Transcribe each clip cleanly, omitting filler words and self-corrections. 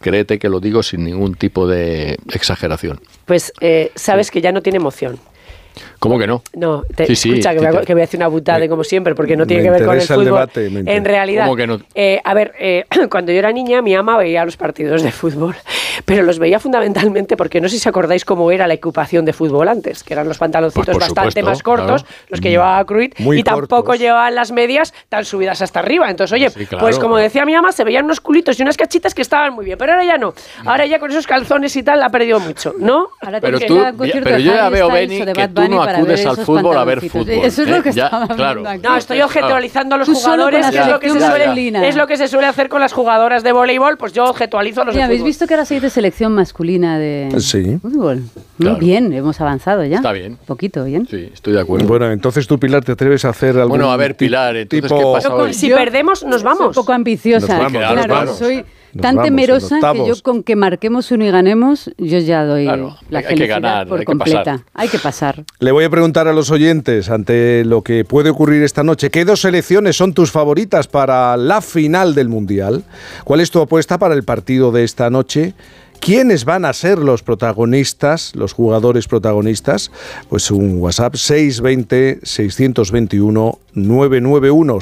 créete que lo digo sin ningún tipo de exageración. Pues sabes que ya no tiene emoción. ¿Cómo que no? No, escucha, que voy a decir una butada como siempre, porque no tiene que ver con el fútbol. Debate, en realidad, ¿cómo que no? Cuando yo era niña, mi ama veía los partidos de fútbol, pero los veía fundamentalmente porque no sé si os acordáis cómo era la equipación de fútbol antes, que eran los pantaloncitos Pues bastante supuesto, más cortos, claro. los que llevaba Cruyff, Muy y tampoco cortos. llevaban las medias tan subidas hasta arriba. Entonces, oye, Sí, claro. pues como decía mi ama, se veían unos culitos y unas cachitas que estaban muy bien, pero ahora ya no. Ahora ya con esos calzones y tal ha perdido mucho, ¿no? Ahora Pero tiene tú, que ir al concierto pero de yo ya Harry veo, Styles Beni, o de que Bad tú Bunny no para acudes ver al esos fútbol a ver pantaloncitos. fútbol. Eso es lo que Ya, estaba claro. viendo aquí. No, estoy objetualizando a los Tú solo con jugadores, la que es lo que se selección suele, masculina. es lo que se suele hacer con las jugadoras de voleibol, pues yo objetualizo a los de ¿Habéis fútbol. visto que ahora se dice selección masculina de Sí. fútbol? Claro. Muy bien, hemos avanzado ya. Está bien. Poquito, bien. Sí, estoy de acuerdo. Bueno, entonces tú, Pilar, ¿te atreves a hacer algún Bueno, a ver, Pilar, entonces, tipo... ¿qué pasa hoy? Si Yo perdemos, nos Soy un vamos. poco ambiciosa. Nos vamos, claro, claro. soy Nos tan vamos, temerosa en que octavos. yo con que marquemos uno y ganemos, yo ya doy Claro, la hay que felicidad ganar, por hay que completa. pasar. Hay que pasar. Le voy a preguntar a los oyentes, ante lo que puede ocurrir esta noche, ¿qué dos selecciones son tus favoritas para la final del Mundial? ¿Cuál es tu apuesta para el partido de esta noche? ¿Quiénes van a ser los protagonistas, los jugadores protagonistas? Pues un WhatsApp 620-621-991,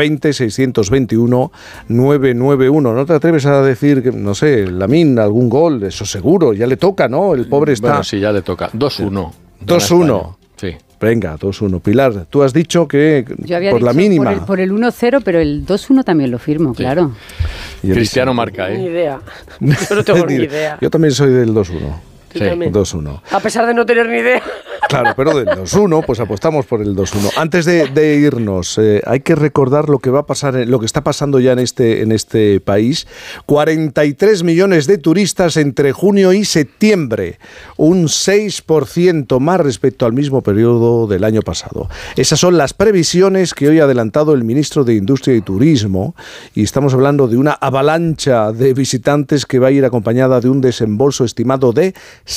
620-621-991. ¿No te atreves a decir, que, no sé, Lamine, algún gol? Eso seguro, ya le toca, ¿no? El pobre está... Bueno, sí, ya le toca. 2-1. 2-1. Sí. Venga, 2-1. Pilar, tú has dicho que Yo había por dicho la mínima. por el 1-0, pero el 2-1 también lo firmo, Sí. claro. Y el- Cristiano marca, Ni ¿eh? idea. Yo no tengo ni idea. Yo también soy del 2-1. Tú Sí. también. 2-1. A pesar de no tener ni idea. Claro, pero del 2-1, pues apostamos por el 2-1. Antes de irnos, hay que recordar lo que va a pasar, lo que está pasando ya en este país. 43 millones de turistas entre junio y septiembre, un 6% más respecto al mismo periodo del año pasado. Esas son las previsiones que hoy ha adelantado el ministro de Industria y Turismo, y estamos hablando de una avalancha de visitantes que va a ir acompañada de un desembolso estimado de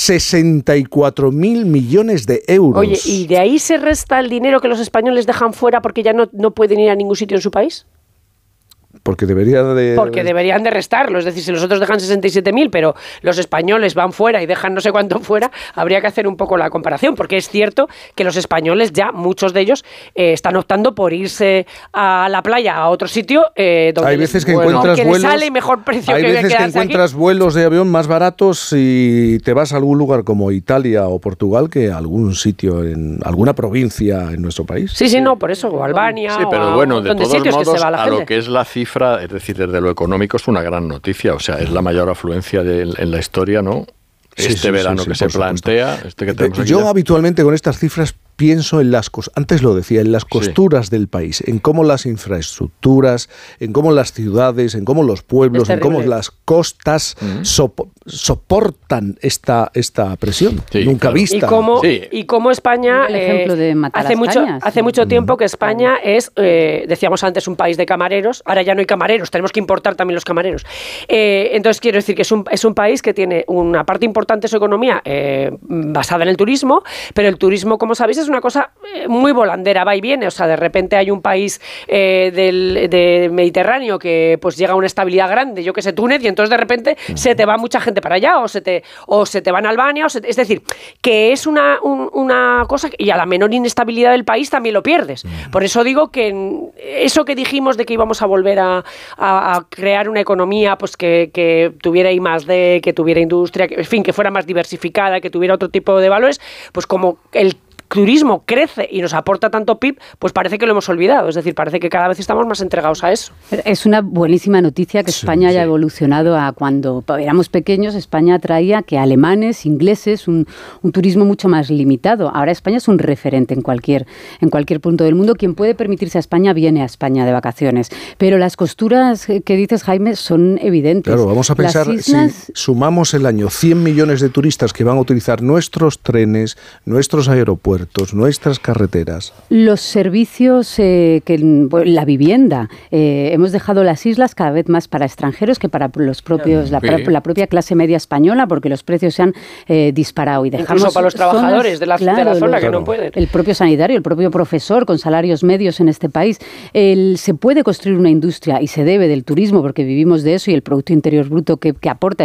64.000 millones de euros. Oye, ¿y de ahí se resta el dinero que los españoles dejan fuera porque ya no pueden ir a ningún sitio en su país? Porque deberían de restarlo, es decir, si los otros dejan 67.000, pero los españoles van fuera y dejan no sé cuánto fuera, habría que hacer un poco la comparación, porque es cierto que los españoles ya, muchos de ellos, están optando por irse a la playa, a otro sitio, donde hay veces que encuentras les vuelos, sale mejor precio hay que veces que quedarse encuentras aquí. vuelos de avión más baratos y te vas a algún lugar como Italia o Portugal que a algún sitio, en alguna provincia en nuestro país. Sí, no, por eso, o Albania, Sí, pero o bueno, de donde todos sitios que modos, se va la a gente. lo que es la cifra, es decir, desde lo económico es una gran noticia, o sea, es la mayor afluencia en la historia, ¿no? Sí, Verano sí, que por se supuesto. plantea, que tenemos aquí Yo ya. habitualmente con estas cifras pienso en antes lo decía, en las costuras del país, en cómo las infraestructuras, en cómo las ciudades, en cómo los pueblos, en cómo las costas soportan esta presión Sí, nunca claro. vista. Y cómo España, El ejemplo de hace mucho tiempo que España es, decíamos antes, un país de camareros, ahora ya no hay camareros, tenemos que importar también los camareros. Entonces quiero decir que es un país que tiene una parte importante de su economía basada en el turismo, pero el turismo, como sabéis, es una cosa muy volandera, va y viene, o sea, de repente hay un país del Mediterráneo que pues llega a una estabilidad grande, yo que sé, Túnez, y entonces de repente se te va mucha gente para allá, o se te van a Albania, es decir, que es una cosa, y a la menor inestabilidad del país también lo pierdes. Por eso digo que eso que dijimos de que íbamos a volver a crear una economía pues que tuviera I+D, que tuviera industria, en fin, que fuera más diversificada, que tuviera otro tipo de valores, pues como el turismo crece y nos aporta tanto PIB, pues parece que lo hemos olvidado. Es decir, parece que cada vez estamos más entregados a eso. Es una buenísima noticia que España haya evolucionado a cuando éramos pequeños. España atraía que alemanes, ingleses, un turismo mucho más limitado. Ahora España es un referente en cualquier punto del mundo. Quien puede permitirse a España viene a España de vacaciones. Pero las costuras que dices, Jaime, son evidentes. Claro, vamos a pensar, si sumamos el año 100 millones de turistas que van a utilizar nuestros trenes, nuestros aeropuertos, nuestras carreteras. Los servicios, la vivienda. Hemos dejado las islas cada vez más para extranjeros que para los propios, la propia clase media española, porque los precios se han disparado. Y dejamos incluso para los trabajadores de la zona que no pueden. El propio sanitario, el propio profesor, con salarios medios en este país. Se puede construir una industria y se debe del turismo, porque vivimos de eso, y el Producto Interior Bruto que aporta